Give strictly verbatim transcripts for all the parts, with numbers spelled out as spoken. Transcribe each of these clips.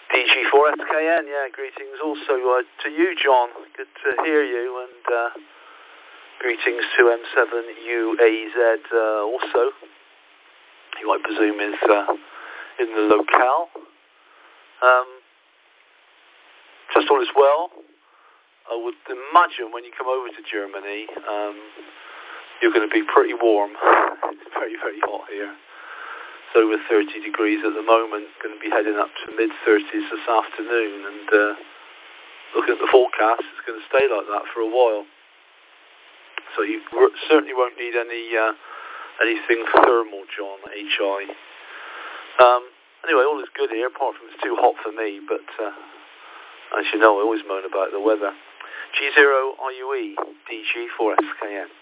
D G four S K N, yeah, greetings also uh, to you, John. Good to hear you, and uh, greetings to M seven U A Z uh, also, who I presume is uh, in the locale. Um, just all is well. I would imagine when you come over to Germany, um, you're going to be pretty warm. It's very, very hot here. It's over thirty degrees at the moment, going to be heading up to mid thirties this afternoon, and uh, looking at the forecast, it's going to stay like that for a while. So you certainly won't need any uh, anything thermal, John, H I. Um, anyway, all is good here, apart from it's too hot for me, but uh, as you know, I always moan about the weather. G zero R U E, D G four S K N.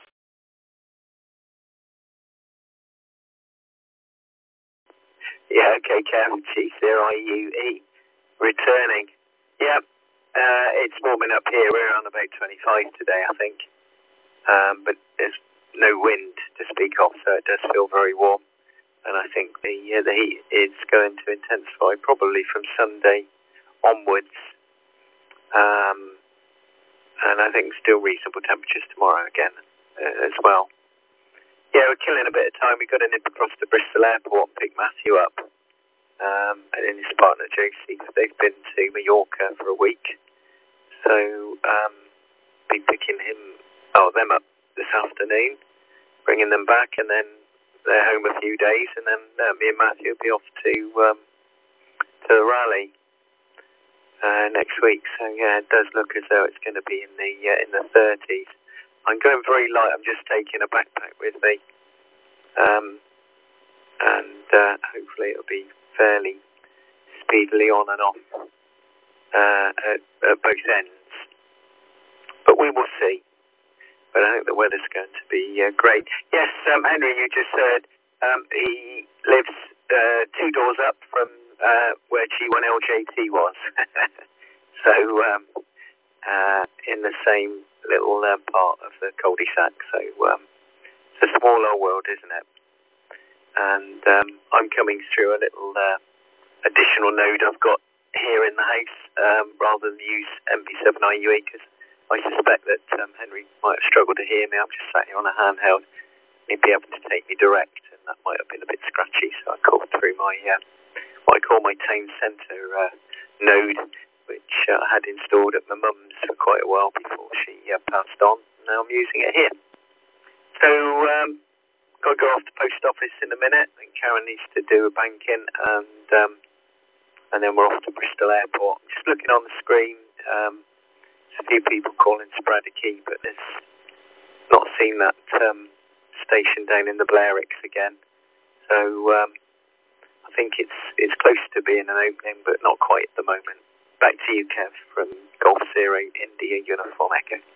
Yeah, okay, Kev, G zero R U E, returning. Yep, uh, it's warming up here. We're on about twenty-five today, I think. Um, but there's no wind to speak of, so it does feel very warm. And I think the uh, the heat is going to intensify probably from Sunday onwards. Um, and I think still reasonable temperatures tomorrow again uh, as well. Yeah, we're killing a bit of time. We've got to nip across to Bristol Airport and pick Matthew up. Um, and his partner Josie, they've been to Mallorca for a week. So, um, be picking him, oh, them up this afternoon, bringing them back, and then they're home a few days, and then uh, me and Matthew will be off to um, to the rally uh, next week. So yeah, it does look as though it's going to be in the uh, in the thirties. I'm going very light. I'm just taking a backpack with me, um, and uh, hopefully it'll be fairly speedily on and off uh, at, at both ends. But we will see. But I think the weather's going to be uh, great. Yes, um, Henry, you just heard um, he lives uh, two doors up from uh, where G one L J T was. So um, uh, in the same little uh, part of the cul-de-sac. So um, it's a small old world, isn't it? And um, I'm coming through a little uh, additional node I've got here in the house um, rather than use M P seven I U E, because I suspect that um, Henry might have struggled to hear me. I'm just sat here on a handheld. He'd be able to take me direct, and that might have been a bit scratchy, so I called through my uh, what I call my Tone Centre uh, node, which uh, I had installed at my mum's for quite a while before she uh, passed on. Now I'm using it here. So, um, got to go off to the post office in a minute. I think Karen needs to do a banking, and um, and then we're off to Bristol Airport. Just looking on the screen, um, there's a few people calling sporadically, but there's not seen that um, station down in the Blairicks again. So um, I think it's it's close to being an opening, but not quite at the moment. Back to you, Kev, from Golf Zero India Uniform Echo.